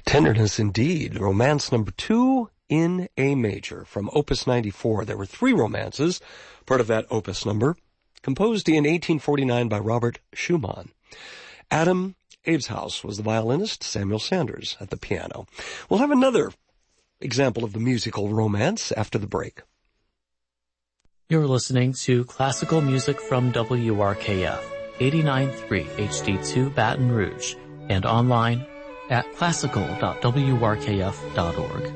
Tenderness indeed. Romance number 2 in A major from Opus 94. There were 3 romances, part of that opus number, composed in 1849 by Robert Schumann. Adam Abeshouse was the violinist, Samuel Sanders at the piano. We'll have another example of the musical romance after the break. You're listening to classical music from WRKF, 89.3 HD2 Baton Rouge, and online at classical.wrkf.org.